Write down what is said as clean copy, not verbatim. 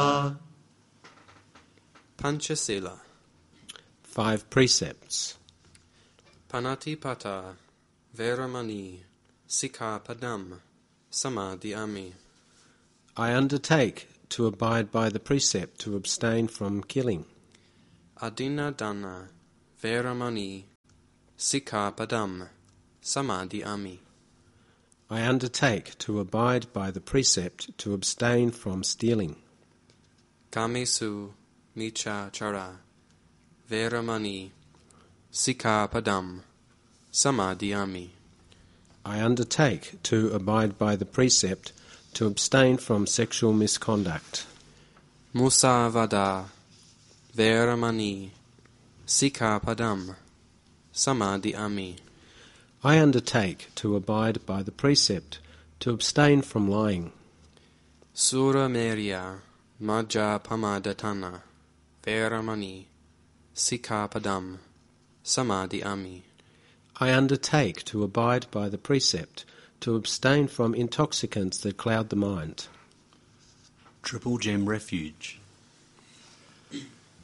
Panchasila. 5 precepts. Panatipata, Veramani, Sikkhapadam, Samadhiyami. I undertake to abide by the precept to abstain from killing. Adinadana, Veramani, Sikkhapadam, Samadhiyami. I undertake to abide by the precept to abstain from stealing. Kamesu, Michachara, Veramani, Sikkhapadam, Samadhiyami. I undertake to abide by the precept to abstain from sexual misconduct. Musavada, Veramani, Sikkhapadam, Samadhiyami. I undertake to abide by the precept to abstain from lying. Suramerya, Majjapamadatana, Veramani, Sikkhapadam, Samadhiyami. I undertake to abide by the precept to abstain from intoxicants that cloud the mind. Triple Gem Refuge.